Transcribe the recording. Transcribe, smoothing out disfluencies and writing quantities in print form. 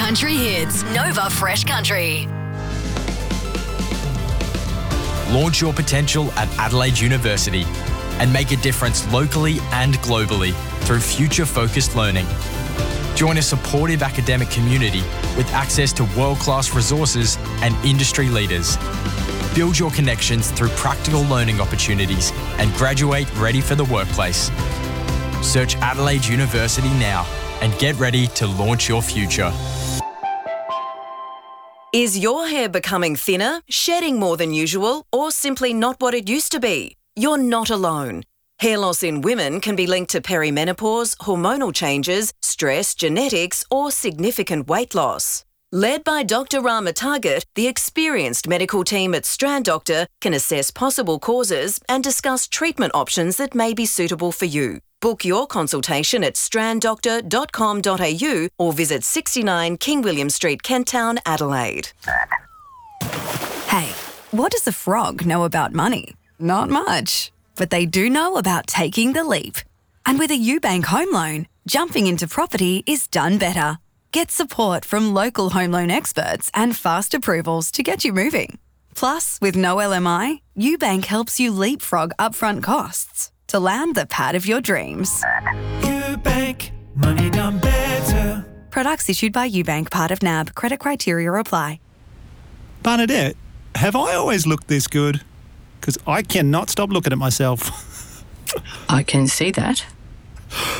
country hits. Nova Fresh Country. Launch your potential at Adelaide University and make a difference locally and globally through future-focused learning. Join a supportive academic community with access to world-class resources and industry leaders. Build your connections through practical learning opportunities and graduate ready for the workplace. Search Adelaide University now and get ready to launch your future. Is your hair becoming thinner, shedding more than usual, or simply not what it used to be? You're not alone. Hair loss in women can be linked to perimenopause, hormonal changes, stress, genetics, or significant weight loss. Led by Dr. Rama Target, the experienced medical team at Strand Doctor can assess possible causes and discuss treatment options that may be suitable for you. Book your consultation at stranddoctor.com.au or visit 69 King William Street, Kent Town, Adelaide. Hey, what does a frog know about money? Not much. But they do know about taking the leap. And with a UBank home loan, jumping into property is done better. Get support from local home loan experts and fast approvals to get you moving. Plus, with no LMI, UBank helps you leapfrog upfront costs to land the pad of your dreams. UBank, money done better. Products issued by UBank, part of NAB. Credit criteria apply. Bernadette, have I always looked this good? Because I cannot stop looking at myself. I can see that.